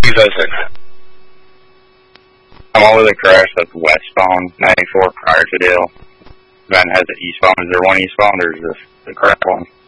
listen. I'm over the crash that's westbound 94 prior to Dale. Then has the eastbound. Is there one eastbound or is this the correct one?